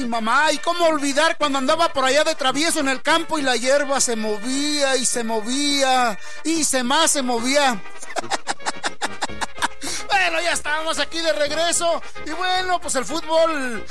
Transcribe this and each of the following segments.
Ay, mamá, ¿y cómo olvidar cuando andaba por allá de travieso en el campo y la hierba se movía y se movía y se movía? Bueno, ya estamos aquí de regreso. Y bueno, pues el fútbol,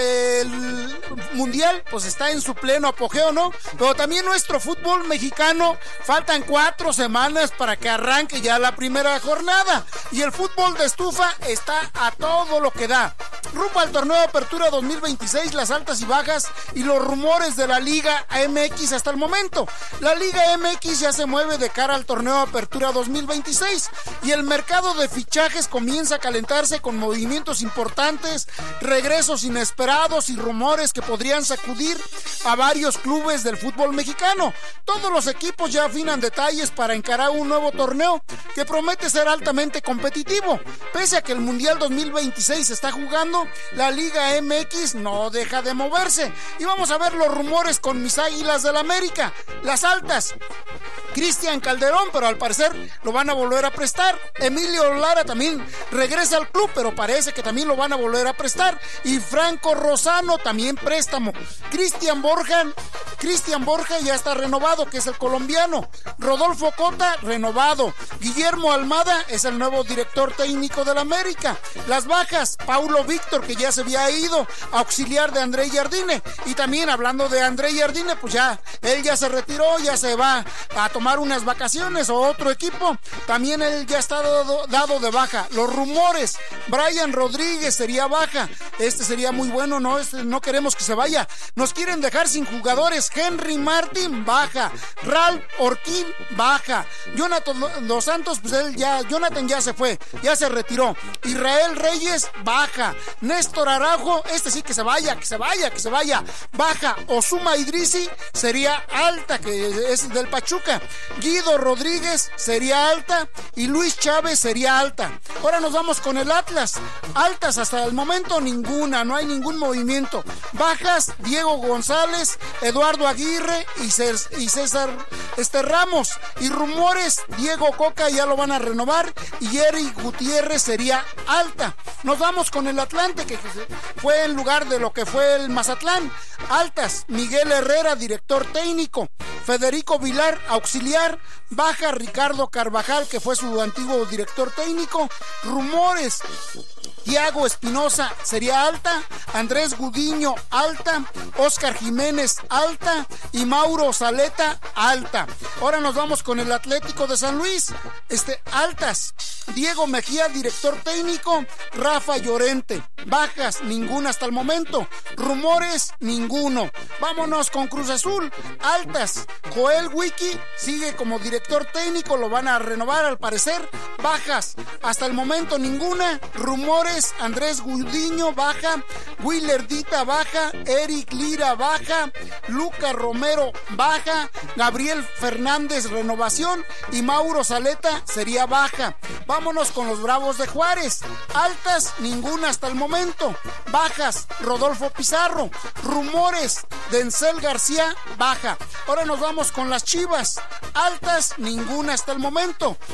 el mundial, pues está en su pleno apogeo, ¿no? Pero también nuestro fútbol mexicano, faltan 4 semanas para que arranque ya la primera jornada. Y el fútbol de estufa está a todo lo que da. Rumbo al torneo de apertura 2026, las altas y bajas y los rumores de la Liga MX hasta el momento. La Liga MX ya se mueve de cara al torneo de apertura 2026 y el mercado de fichajes comienza a calentarse con movimientos importantes, regresos inesperados y rumores que podrían sacudir a varios clubes del fútbol mexicano. Todos los equipos ya afinan detalles para encarar un nuevo torneo que promete ser altamente competitivo. Pese a que el Mundial 2026 se está jugando, la Liga MX no deja de moverse. Y vamos a ver los rumores con mis Águilas del América. Las altas, Cristian Calderón, pero al parecer lo van a volver a prestar. Emilio Lara también regresa al club, pero parece que también lo van a volver a prestar. Y Franco Rosano también préstamo. Cristian Borja ya está renovado, que es el colombiano. Rodolfo Cota, renovado. Guillermo Almada es el nuevo director técnico del América. Las bajas, Paulo Víctor, que ya se había ido, auxiliar de André Jardine. Y también hablando de André Jardine, pues él ya se retiró, ya se va a tomar unas vacaciones o otro equipo. También él ya está dado de baja. Los rumores, Brian Rodríguez sería baja. Sería muy bueno, ¿no? No queremos que se vaya. Nos quieren dejar sin jugadores. Henry Martin, baja. Ralph Orquín, baja. Jonathan Dos Santos, pues Jonathan ya se fue, ya se retiró. Israel Reyes, baja. Néstor Araujo, sí que se vaya. Baja. Osuma Idrisi sería alta, que es del Pachuca. Guido Rodríguez sería alta y Luis Chávez sería alta. Ahora nos vamos con el Atlas. Altas hasta el momento ninguna, no hay ningún movimiento. Bajas, Diego González, Eduardo Aguirre y César Ramos. Y rumores, Diego Coca ya lo van a renovar y Eric Gutiérrez sería alta. Nos vamos con el Atlante, que fue en lugar de lo que fue el Mazatlán. Altas, Miguel Herrera, director técnico. Federico Vilar, auxiliar. Baja, Ricardo Carvajal, que fue su antiguo director técnico. Rumores, Thiago Espinosa sería alta, Andrés Gudiño alta, Oscar Jiménez alta y Mauro Zaleta alta. Ahora nos vamos con el Atlético de San Luis. Altas, Diego Mejía, director técnico. Rafa Llorente. Bajas, ninguna hasta el momento. Rumores, ninguno. Vámonos con Cruz Azul. Altas, Joel Wiki sigue como director técnico, lo van a renovar al parecer. Bajas, hasta el momento ninguna. Rumores, Andrés Gudiño baja, Willer Dita baja, Eric Lira baja, Luca Romero baja, Gabriel Fernández renovación y Mauro Zaleta sería baja. Vámonos con los Bravos de Juárez. Altas, ninguna hasta el momento. Bajas, Rodolfo Pizarro. Rumores, Denzel García baja. Ahora nos vamos con las Chivas. Altas, ninguna hasta el momento.